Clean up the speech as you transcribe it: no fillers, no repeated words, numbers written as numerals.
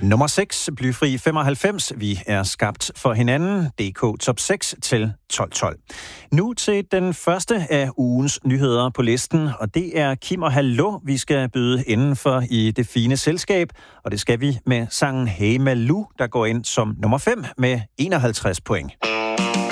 Nummer 6, Blyfri 95. Vi er skabt for hinanden. DK Top 6 til 12. Nu til den første af ugens nyheder på listen, og det er Kim og Hallo, vi skal byde indenfor i det fine selskab. Og det skal vi med sangen Hey Malou, der går ind som nummer 5 med 51 point.